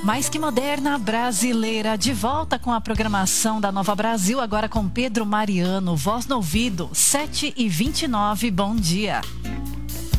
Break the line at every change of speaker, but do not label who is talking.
Mais que moderna, brasileira, de volta com a programação da Nova Brasil, agora com Pedro Mariano, Voz no Ouvido, 7h29, bom dia.